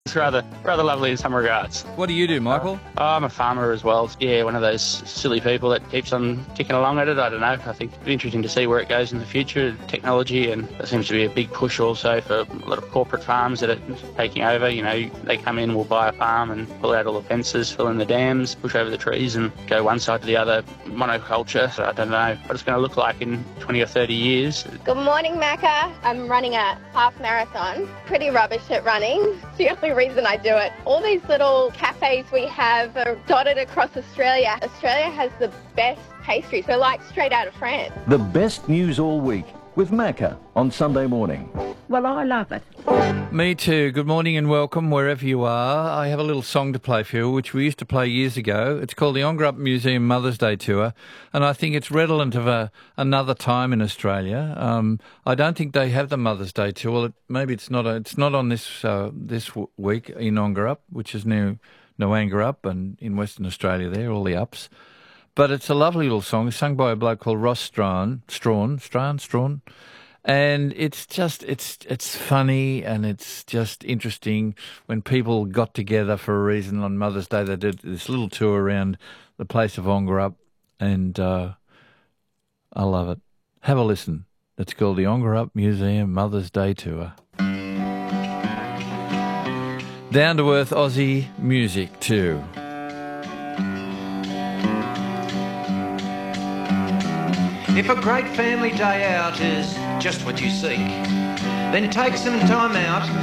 It's rather lovely in some regards. What do you do, Michael? I'm a farmer as well. Yeah, one of those silly people that keeps on ticking along at it. I don't know. I think it'd be interesting to see where it goes in the future, technology, and there seems to be a big push also for a lot of corporate farms that are taking over. You know, they come in, will buy a farm and pull out all the fences, fill in the dams, push over the trees and go one side to the other. Monoculture. So I don't know what it's going to look like in 20 or 30 years. Good morning, Macca. I'm running a half marathon. Pretty rubbish at running. It's the only reason I do it. All these little cafes we have are dotted across Australia. Australia has the best pastries. They're like straight out of France. The best news all week with Macca on Sunday morning. Well, I love it. Me too. Good morning and welcome wherever you are. I have a little song to play for you, which we used to play years ago. It's called the Ongerup Museum Mother's Day Tour, and I think it's redolent of another time in Australia. I don't think they have the Mother's Day Tour. Well, maybe it's not on this week in Ongerup, which is now Noangerup and in Western Australia there, all the ups. But it's a lovely little song. It's sung by a bloke called Ross Strawn. And it's just, it's funny and it's just interesting. When people got together for a reason on Mother's Day, they did this little tour around the place of Ongerup, and I love it. Have a listen. It's called the Ongerup Museum Mother's Day Tour. Down-to-earth Aussie music too. If a great family day out is just what you seek, then take some time out